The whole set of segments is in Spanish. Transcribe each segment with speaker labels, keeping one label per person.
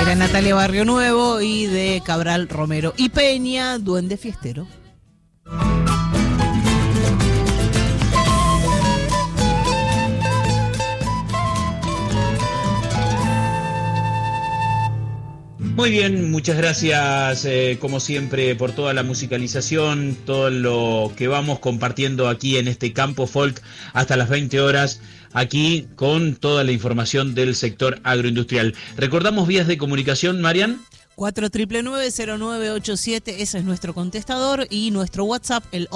Speaker 1: Era Natalia Barrio Nuevo y de Cabral, Romero y Peña, Duende Fiestero.
Speaker 2: Muy bien, muchas gracias como siempre por toda la musicalización, todo lo que vamos compartiendo aquí en este Campo Folk hasta las 20 horas, aquí con toda la información del sector agroindustrial. ¿Recordamos vías de comunicación, Marian?
Speaker 1: 4999-0987, ese es nuestro contestador, y nuestro WhatsApp, el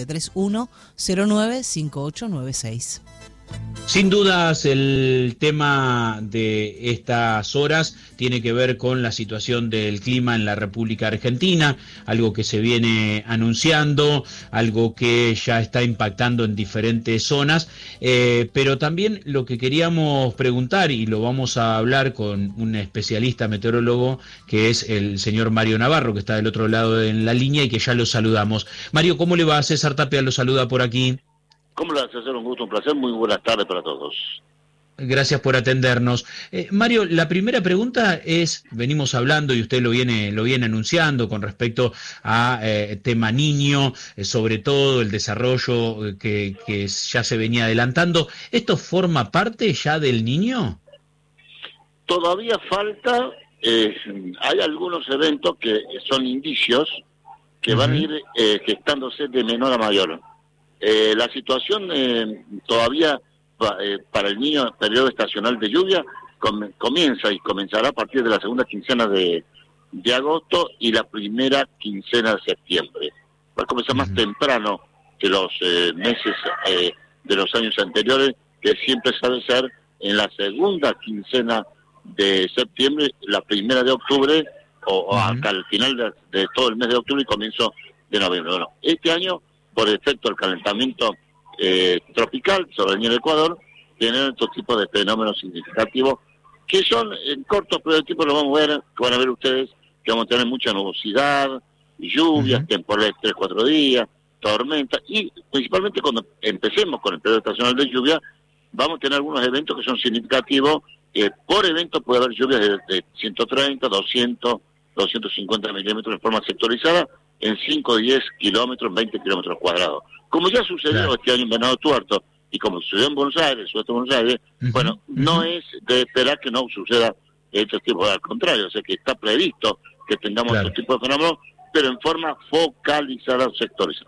Speaker 1: 1131095896.
Speaker 2: Sin dudas, el tema de estas horas tiene que ver con la situación del clima en la República Argentina, algo que se viene anunciando, algo que ya está impactando en diferentes zonas, pero también lo que queríamos preguntar, y lo vamos a hablar con un especialista meteorólogo, que es el señor Mario Navarro, que está del otro lado en la línea y que ya lo saludamos. Mario, ¿cómo le va? César Tapia lo saluda por aquí.
Speaker 3: ¿Cómo le va, César? Un gusto, un placer. Muy buenas tardes para todos.
Speaker 2: Gracias por atendernos. Mario, la primera pregunta es, venimos hablando y usted lo viene anunciando con respecto a tema niño, sobre todo el desarrollo que ya se venía adelantando. ¿Esto forma parte ya del niño?
Speaker 3: Todavía falta, hay algunos eventos que son indicios que van a ir gestándose de menor a mayor. La situación todavía para el niño, periodo estacional de lluvia, comienza y comenzará a partir de la segunda quincena de agosto y la primera quincena de septiembre. Va a comenzar más temprano que los meses de los años anteriores, que siempre sabe ser en la segunda quincena de septiembre, la primera de octubre, o hasta el final de todo el mes de octubre y comienzo de noviembre. Bueno, este año, por efecto del calentamiento tropical sobre el nivel del Ecuador, tienen estos tipos de fenómenos significativos que son en cortos periodos de tiempo, lo vamos a ver, que van a ver ustedes, que vamos a tener mucha nubosidad, lluvias, temporales 3-4 días, tormentas, y principalmente cuando empecemos con el periodo estacional de lluvia, vamos a tener algunos eventos que son significativos. Por evento puede haber lluvias de 130, 200, 250 milímetros de forma sectorizada, en 5, 10 kilómetros, 20 kilómetros cuadrados. Como ya sucedió este año en Venado Tuerto, y como sucedió en Buenos Aires, sucedió en Buenos Aires, bueno, no es de esperar que no suceda este tipo, al contrario, o sea que está previsto que tengamos estos tipos de fenómenos, pero en forma focalizada o sectorizada.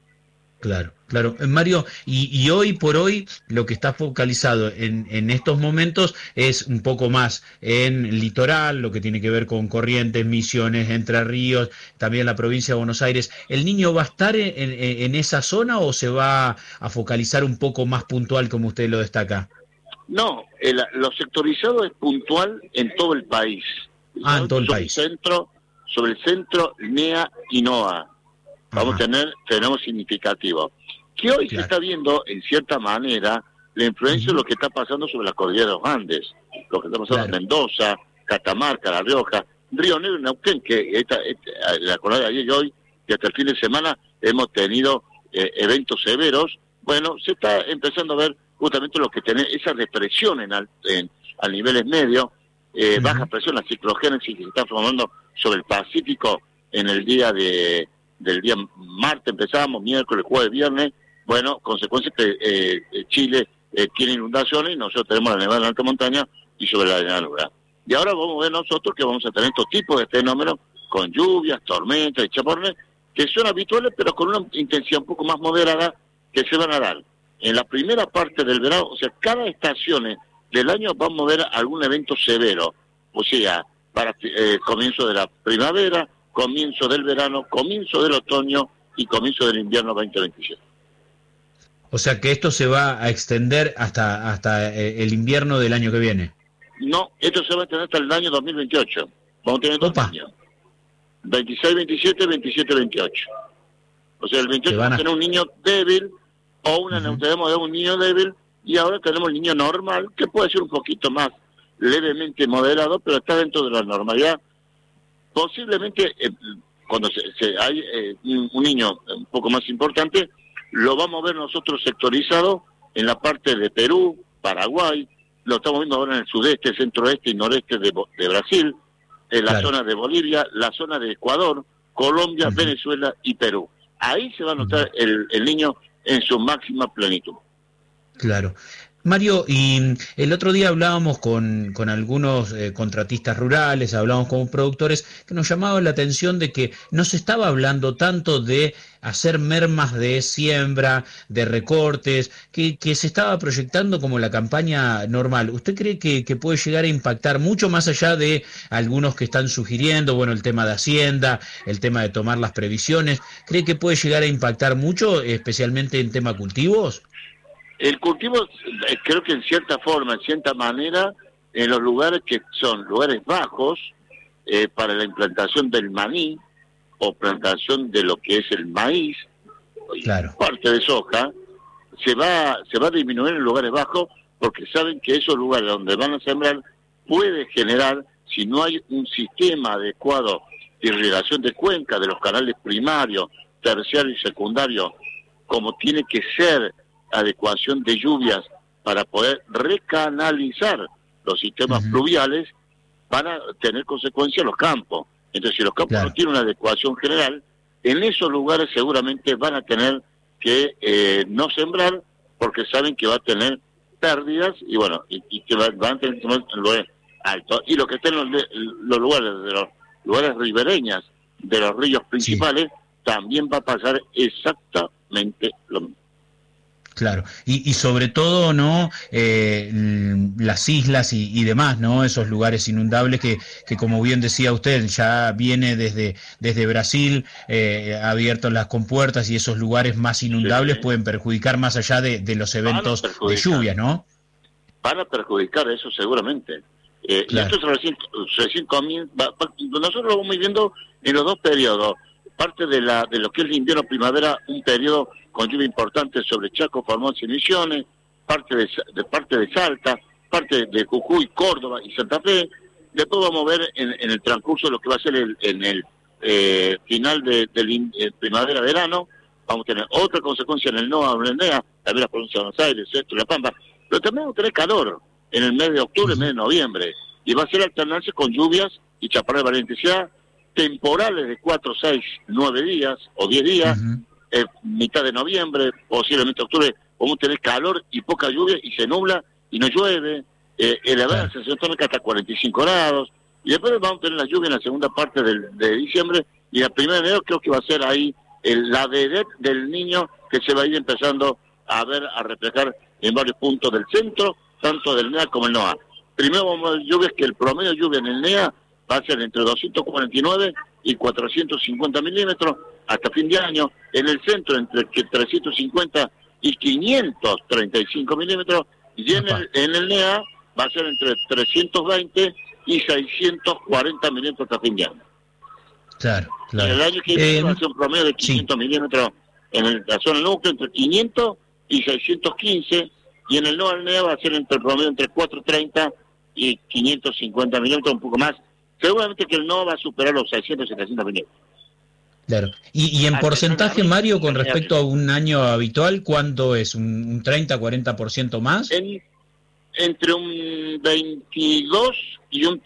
Speaker 2: Claro. Mario, y hoy por hoy lo que está focalizado en estos momentos es un poco más en litoral, lo que tiene que ver con Corrientes, Misiones, Entre Ríos, también la provincia de Buenos Aires. ¿El niño va a estar en esa zona o se va a focalizar un poco más puntual como usted lo destaca?
Speaker 3: No, lo sectorizado es puntual en todo el país.
Speaker 2: En todo el país.
Speaker 3: Sobre el centro, NEA y NOA. Vamos a tener fenómenos significativos. Que hoy se está viendo, en cierta manera, la influencia de lo que está pasando sobre la cordillera de los Andes, lo que está pasando en Mendoza, Catamarca, La Rioja, Río Negro y Neuquén, que la cordillera de ayer y hoy, y hasta el fin de semana, hemos tenido eventos severos. Bueno, se está empezando a ver justamente lo que tiene esa represión a niveles medios, baja presión, la ciclogénesis que se está formando sobre el Pacífico en el día del día martes, empezamos, miércoles, jueves, viernes. Bueno, consecuencia que Chile tiene inundaciones y nosotros tenemos la nevada en la alta montaña y sobre la llanura. Y ahora vamos a ver nosotros que vamos a tener estos tipos de fenómenos con lluvias, tormentas y chaparrones que son habituales, pero con una intensidad un poco más moderada que se van a dar en la primera parte del verano. O sea, cada estación del año vamos a ver algún evento severo, o sea, para comienzo de la primavera, comienzo del verano, comienzo del otoño y comienzo del invierno 2027.
Speaker 2: O sea que esto se va a extender hasta el invierno del año que viene.
Speaker 3: No, esto se va a extender hasta el año 2028. Vamos a tener 2 años. 26, 27, 27, 28. O sea, el 28 vamos a tener un niño débil o una neutralidad de un niño débil, y ahora tenemos el niño normal, que puede ser un poquito más levemente moderado, pero está dentro de la normalidad. Posiblemente cuando hay un niño un poco más importante, lo vamos a ver nosotros sectorizado en la parte de Perú, Paraguay, lo estamos viendo ahora en el sudeste, centro-oeste y noreste de Brasil, en la
Speaker 2: Claro.
Speaker 3: zona de Bolivia, la zona de Ecuador, Colombia,
Speaker 2: Ujú.
Speaker 3: Venezuela y Perú. Ahí se va a notar el niño en su máxima plenitud.
Speaker 2: Claro. Mario, y el otro día hablábamos con algunos contratistas rurales, hablábamos con productores, que nos llamaba la atención de que no se estaba hablando tanto de hacer mermas de siembra, de recortes, que se estaba proyectando como la campaña normal. ¿Usted cree que puede llegar a impactar mucho más allá de algunos que están sugiriendo, bueno, el tema de Hacienda, el tema de tomar las previsiones? ¿Cree que puede llegar a impactar mucho, especialmente en tema cultivos?
Speaker 3: El cultivo, creo que en cierta forma, en cierta manera, en los lugares que son lugares bajos, para la implantación del maní o plantación de lo que es el maíz,
Speaker 2: Claro.
Speaker 3: parte de soja, se va a disminuir en lugares bajos porque saben que esos lugares donde van a sembrar puede generar, si no hay un sistema adecuado de irrigación de cuenca de los canales primarios, terciario y secundario, como tiene que ser adecuación de lluvias para poder recanalizar los sistemas pluviales, van a tener consecuencias los campos. Entonces, si los campos no tienen una adecuación general, en esos lugares seguramente van a tener que no sembrar porque saben que va a tener pérdidas y bueno, y que van a tener lugares altos. Y lo que estén en los lugares ribereñas de los ríos principales, también va a pasar exactamente lo mismo.
Speaker 2: Claro, y sobre todo, ¿no? Las islas y demás, ¿no? Esos lugares inundables que como bien decía usted, ya viene desde Brasil, abiertos las compuertas y esos lugares más inundables pueden perjudicar más allá de los eventos de lluvia, ¿no?
Speaker 3: Van a perjudicar eso seguramente. Y esto recién comienza. Nosotros lo vamos viendo en los dos periodos. Parte de lo que es el invierno-primavera, un periodo con lluvia importante sobre Chaco, Formosa y Misiones, parte de Salta, parte de Jujuy, Córdoba y Santa Fe. Después vamos a ver en el transcurso de lo que va a ser en el final del primavera-verano. Vamos a tener otra consecuencia en el NOA o en el NEA, también la provincia de Buenos Aires, Centro y La Pampa. Pero también vamos a tener calor en el mes de octubre, mes de noviembre. Y va a ser alternarse con lluvias y chaparras de valenteidad, temporales de 4, 6, 9 días o 10 días, mitad de noviembre, posiblemente octubre, vamos a tener calor y poca lluvia y se nubla y no llueve, elevada la sensación térmica hasta 45 grados, y después vamos a tener la lluvia en la segunda parte de diciembre, y la primera de enero creo que va a ser ahí la vedette del niño que se va a ir empezando a ver, a reflejar en varios puntos del centro, tanto del NEA como el NOA. Primero vamos a ver lluvias que el promedio de lluvia en el NEA va a ser entre 249 y 450 milímetros hasta fin de año. En el centro entre 350 y 535 milímetros. Y en el NEA va a ser entre 320 y 640 milímetros hasta fin de año.
Speaker 2: Claro.
Speaker 3: En el año que viene va a ser un promedio de 500 milímetros en la zona núcleo, entre 500 y 615. Y en el NEA va a ser entre el promedio entre 430 y 550 milímetros, un poco más. Seguramente que el NOA va a superar los 600 y 700 milímetros.
Speaker 2: Claro. Y en porcentaje, Mario, con respecto a un año habitual, ¿cuánto es? ¿Un 30, 40% más?
Speaker 3: Entre un 22 y un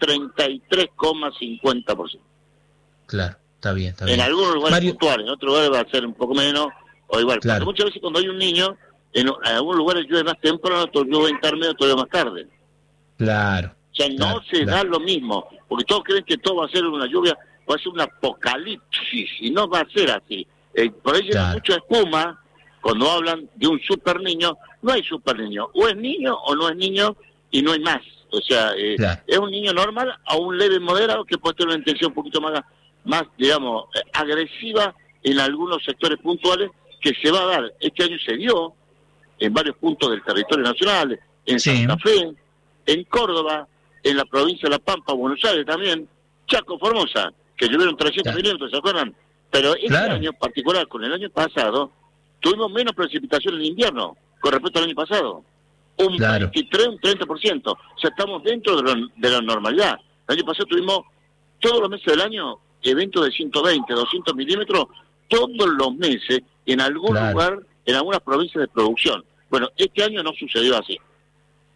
Speaker 3: 33,50%.
Speaker 2: Claro, está bien, está bien.
Speaker 3: En algunos lugares puntuales, en otros lugares va a ser un poco menos o igual. Claro. Porque muchas veces cuando hay un niño, en algunos lugares llueve más temprano, otros llueve intermedio, otros llueve más tarde.
Speaker 2: Claro.
Speaker 3: O sea, no se da lo mismo, porque todos creen que todo va a ser una lluvia, va a ser un apocalipsis, y no va a ser así. Por ahí llega mucha espuma, cuando hablan de un super niño, no hay super niño, o es niño o no es niño, y no hay más. O sea, es un niño normal a un leve moderado que puede tener una intención un poquito más digamos, agresiva en algunos sectores puntuales que se va a dar. Este año se dio en varios puntos del territorio nacional, en Santa Fe, en Córdoba, en la provincia de La Pampa, Buenos Aires también, Chaco, Formosa, que llovieron 300 milímetros, ¿se acuerdan? Pero este año en particular, con el año pasado, tuvimos menos precipitación en invierno con respecto al año pasado. Un 23, un 30%. O sea, estamos dentro de la normalidad. El año pasado tuvimos, todos los meses del año, eventos de 120, 200 milímetros, todos los meses, en algún lugar, en algunas provincias de producción. Bueno, este año no sucedió así.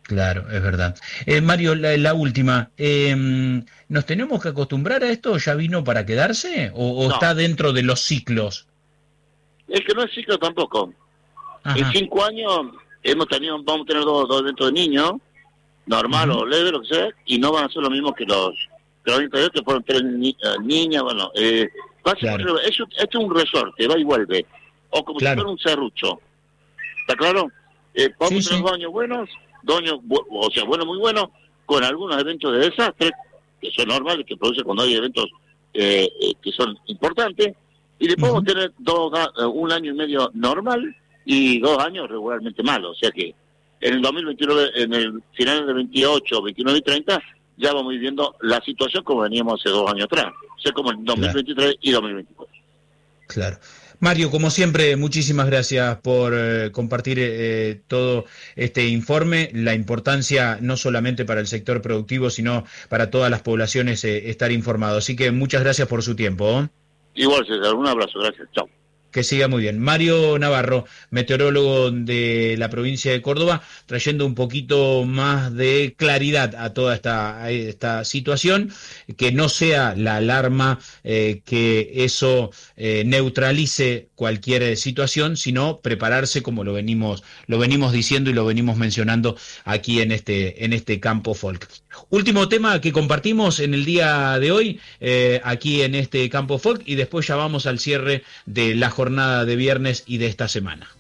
Speaker 2: Claro, es verdad. Mario, la última, ¿nos tenemos que acostumbrar a esto? ¿Ya vino para quedarse? ¿O
Speaker 3: No,
Speaker 2: está dentro de los ciclos?
Speaker 3: es que no es ciclo tampoco. En
Speaker 2: Ajá.
Speaker 3: 5 años vamos a tener dos eventos de niños, normal
Speaker 2: Ujú.
Speaker 3: o leve, lo que sea, y no van a ser lo mismo que los anteriores, que fueron 3 niñas, bueno,
Speaker 2: Claro,
Speaker 3: esto es un resorte, va y vuelve, o como si
Speaker 2: claro.
Speaker 3: fuera un serrucho, ¿está claro?
Speaker 2: Sí,
Speaker 3: Podemos tener
Speaker 2: sí.
Speaker 3: 2 años buenos, o sea, bueno, muy buenos, con algunos eventos de desastre, que son normales, que producen cuando hay eventos que son importantes, y después vamos
Speaker 2: Ujú.
Speaker 3: a tener un año y medio normal y 2 años regularmente malos. O sea que en el 2029, en el final del 28, 29 y 30, ya vamos viviendo la situación como veníamos hace 2 años atrás. O sea, como en
Speaker 2: Claro.
Speaker 3: 2023 y 2024.
Speaker 2: Claro. Mario, como siempre, muchísimas gracias por compartir todo este informe, la importancia no solamente para el sector productivo, sino para todas las poblaciones estar informados. Así que muchas gracias por su tiempo. ¿Eh?
Speaker 3: Igual, César, un abrazo, gracias. Chao.
Speaker 2: Que siga muy bien. Mario Navarro, meteorólogo de la provincia de Córdoba, trayendo un poquito más de claridad a toda esta situación, que no sea la alarma, que eso neutralice cualquier situación, sino prepararse como lo venimos diciendo y lo venimos mencionando aquí en este campo folk. Último tema que compartimos en el día de hoy, aquí en este campo folk, y después ya vamos al cierre de la jornada de viernes y de esta semana.